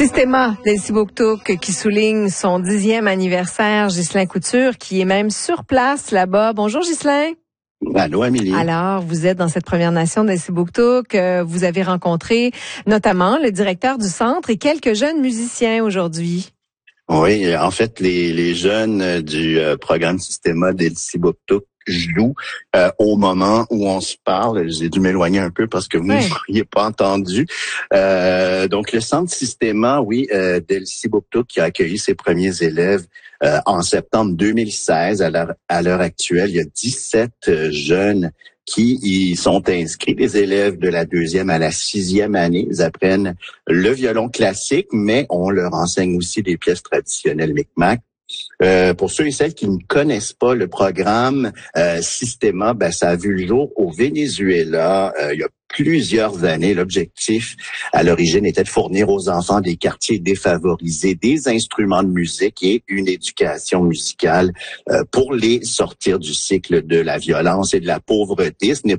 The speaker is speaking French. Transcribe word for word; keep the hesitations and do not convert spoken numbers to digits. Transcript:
Systema del Sibuktuk qui souligne son dixième anniversaire. Ghislain Couture qui est même sur place là-bas. Bonjour Ghislain. Allô Amélie. Alors, vous êtes dans cette Première Nation del Sibuktuk. Euh, vous avez rencontré notamment le directeur du centre et quelques jeunes musiciens aujourd'hui. Oui, en fait, les, les jeunes du euh, programme Systema del Sibuktuk jouent euh, au moment où on se parle. J'ai dû m'éloigner un peu parce que vous oui. ne m'auriez pas entendu. Euh, donc, le centre Systema, oui, euh, del Sibuktuk qui a accueilli ses premiers élèves euh, en septembre deux mille seize. À l'heure, à l'heure actuelle, il y a dix-sept euh, jeunes qui y sont inscrits, des élèves de la deuxième à la sixième année. Ils apprennent le violon classique, mais on leur enseigne aussi des pièces traditionnelles Micmac. Euh, pour ceux et celles qui ne connaissent pas le programme euh, Systema, ben, ça a vu le jour au Venezuela euh, il y a plusieurs années. L'objectif à l'origine était de fournir aux enfants des quartiers défavorisés des instruments de musique et une éducation musicale euh, pour les sortir du cycle de la violence et de la pauvreté. Ce n'est